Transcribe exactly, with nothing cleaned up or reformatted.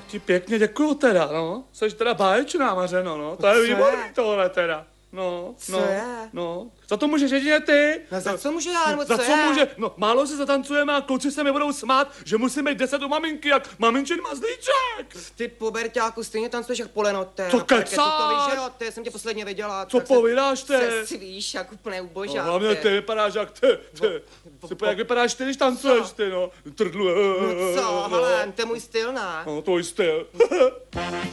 ti pěkně děkuju teda, no. Seš teda báječná, Mařeno, no. To je výborný tohle teda. No, co no, je? no. Za to můžeš jedině ty. No za co může já, nebo Za co co je? může? No, málo si zatancujeme a kluci se mi budou smát, že musím být deset u maminky, jak maminčin mazlíček. Ty puberťáku, stejně tancuješ jak polenote. Co na parketu, kecáš? To víš, že jo, ty jsem tě posledně viděla. Co tak se- povídáš, ty? Se svíš jak úplně ubožák. No, hlavně ty vypadáš jak ty, ty. Ty, jak vypadáš ty, když tancuješ, ty, no. Trdlu. No co, hele, to je můj styl, ne? No, tvůj styl.